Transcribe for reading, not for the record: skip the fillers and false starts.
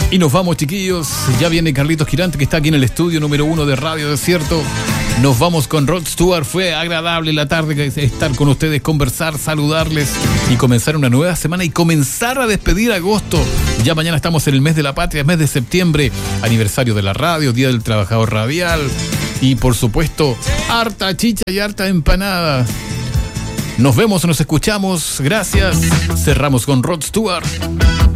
Y nos vamos, chiquillos. Ya viene Carlitos Girante, que está aquí en el estudio número 1 de Radio Desierto. Nos vamos con Rod Stewart. Fue agradable la tarde estar con ustedes, conversar, saludarles y comenzar una nueva semana y comenzar a despedir agosto. Ya mañana estamos en el mes de la patria, mes de septiembre, aniversario de la radio, Día del Trabajador Radial y, por supuesto, harta chicha y harta empanada. Nos vemos, nos escuchamos. Gracias. Cerramos con Rod Stewart.